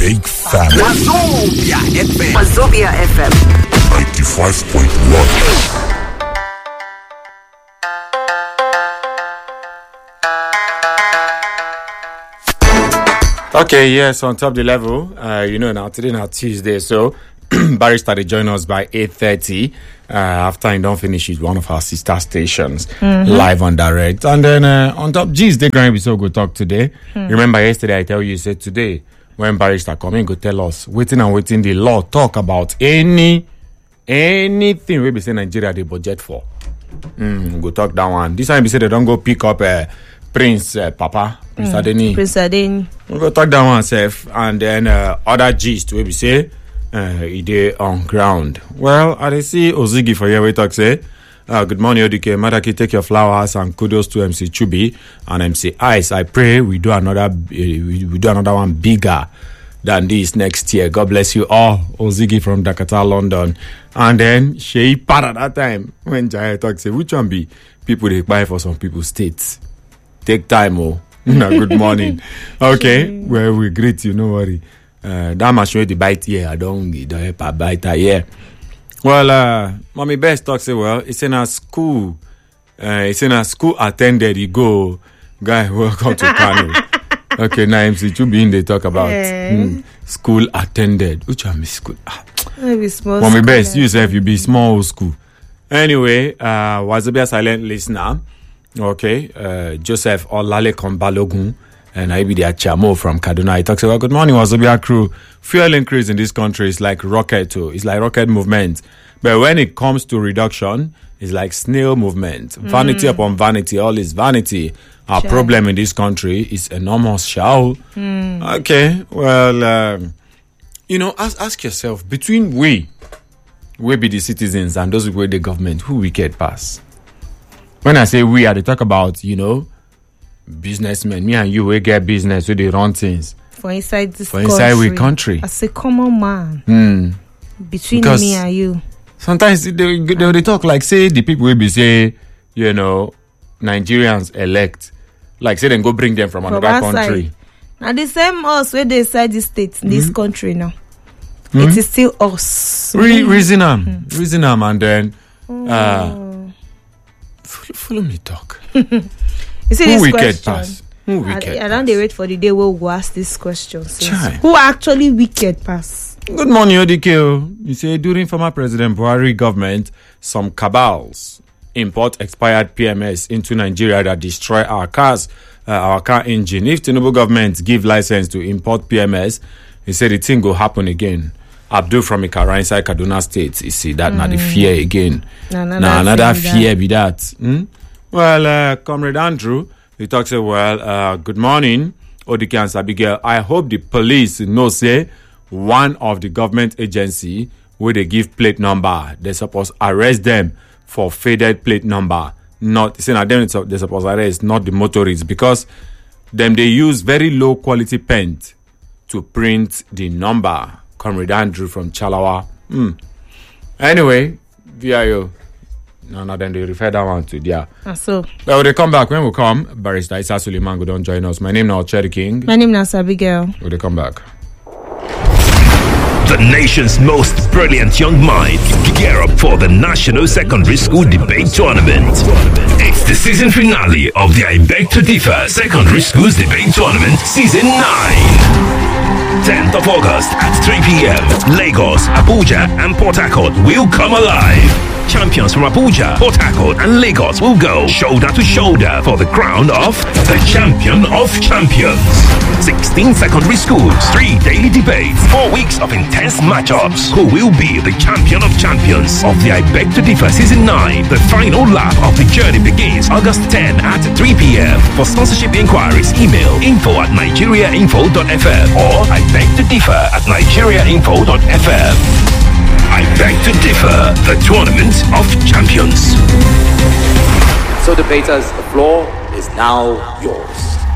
big family. Wazobia FM. Wazobia FM. 95.1. Okay, yes, on top of the level, now today now Tuesday, so Barrister they join us by 8:30 after he don't finish with one of our sister stations live on direct. And then on top, geez, they're going to be so good talk today. Remember yesterday I tell you, said today when Barrister come in, go tell us waiting the law talk about anything we be say Nigeria they budget for. Go talk that one. This time we say they don't go pick up Prince Adeni. Prince Adeni. We'll go talk that one self and then other gist where we say it on ground. Well, I see Ozigi for here we talk say good morning Odike Madaki, take your flowers and kudos to MC Chubi and MC Ice. I pray we do another one bigger than this next year. God bless you all. Ozigi from Dakota, London. And then Shei Para that time when Jaya talk say which one be people they buy for some people's states. Take time, oh. Good morning. Okay, well, we greet you, no worry. That much the bite here, I don't help a bite here. Well, Mommy Best talks say, well, it's in a school. Attended, you go, guy, welcome to Kano. Okay, now MC Chubi they talk about school attended. Which one is school? Maybe small. Mommy Best, you say if you be small school. Anyway, Wazobia silent listener. Okay, Joseph Olalekan Balogun and I be the Achamo from Kaduna. He talks about good morning, Wazobia crew. Fuel increase in this country is like rocket too. It's like rocket movement. But when it comes to reduction, it's like snail movement. Vanity upon vanity, all is vanity. Our problem in this country is enormous, shall. Okay, well, ask yourself, between we be the citizens and those who the government, who wicked pass? When I say we, I talk about, businessmen. Me and you, we get business, we they run things. For inside this country. For inside we country. As a common man. Between because me and you. Sometimes they talk like, say, the people will be say, Nigerians elect. Like, say, then go bring them from another country. Now, the same us where they inside the states, this country now. It is still us. Reason them, and then... Follow me talk. You see who this wicked question? Pass? Who wicked I don't wait for the day where we'll ask this question. Chai. Who actually wicked pass? Good morning, Odike. You say during former President Buhari government, some cabals import expired PMS into Nigeria that destroy our cars, our car engine. If Tinubu government give license to import PMS, he said the thing will happen again. Abdul from Ikara inside Kaduna State. You see that now the fear again. Another fear be that. Well, Comrade Andrew, he talks well, good morning, Odike and Sabigel. I hope the police know say one of the government agency where they give plate number, they supposed arrest them for faded plate number. Not saying them they supposed arrest, not the motorists, because them they use very low quality paint to print the number. Comrade Andrew from Chalawa. Anyway, VIO. No, then they refer that one to there. So. Well, they come back. When we come, Barrister Isa Suleiman don't join us. My name now Cherry King. My name is Abigail. Will they come back? The nation's most brilliant young minds gear up for the National Secondary School Debate Tournament. It's the season finale of the I Beg to Differ Secondary Schools Debate Tournament Season 9. 10th of August at 3 p.m. Lagos, Abuja, and Port Harcourt will come alive. Champions from Abuja, Port Harcourt, and Lagos will go shoulder to shoulder for the crown of the Champion of Champions. 16 secondary schools, 3 daily debates, 4 weeks of intense matchups. Who will be the Champion of Champions of the I Beg to Differ Season 9? The final lap of the journey begins August 10 at 3 p.m. For sponsorship inquiries, email info@nigeriainfo.fm or I Beg to Differ @nigeriainfo.fm. I Beg to Differ, the Tournament of Champions. So debaters, the floor is now yours.